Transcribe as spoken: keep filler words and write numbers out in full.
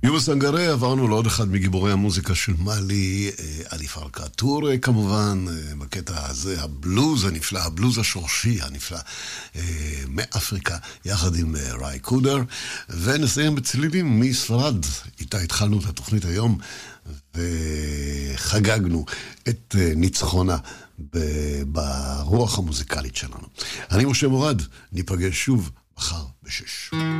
יובל סנגרה, עברנו לעוד אחד מגיבורי המוזיקה של מאלי, עלי פרקה טורה כמובן, בקטע הזה, הבלוז הנפלא, הבלוז השורשי הנפלא מאפריקה, יחד עם ראי קודר, ונסיים בצלילים מספרד. איתה התחלנו את התוכנית היום, וחגגנו את ניצחונה ברוח המוזיקלית שלנו. אני משה מורד, ניפגש שוב מחר בשש.